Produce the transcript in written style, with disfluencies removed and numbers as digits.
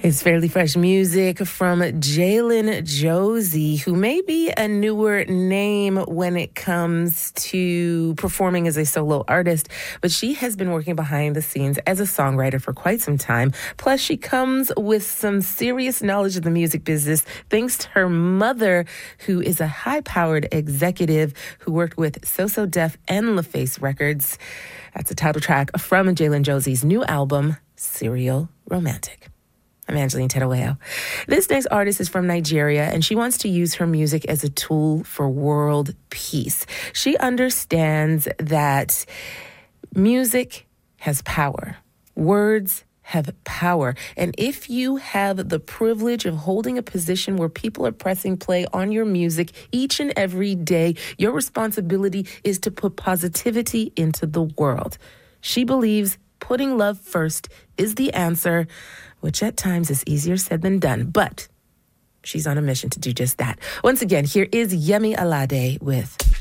It's fairly fresh music from Jalen Josie, who may be a newer name when it comes to performing as a solo artist, but she has been working behind the scenes as a songwriter for quite some time. Plus, she comes with some serious knowledge of the music business thanks to her mother, who is a high-powered executive who worked with So So Def and LaFace Records. That's the title track from Jalen Josie's new album, Serial Romantic. I'm Angeline Terueo. This next artist is from Nigeria, and she wants to use her music as a tool for world peace. She understands that music has power. Words have power. And if you have the privilege of holding a position where people are pressing play on your music each and every day, your responsibility is to put positivity into the world. She believes putting love first is the answer, which at times is easier said than done, but she's on a mission to do just that. Once again, here is Yemi Alade with